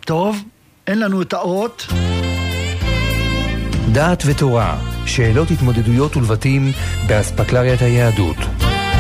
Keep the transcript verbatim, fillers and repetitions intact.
טוב, אין לנו את האות. דעת ותורה, שאלות התמודדויות ולבטים באספקלריית היהדות.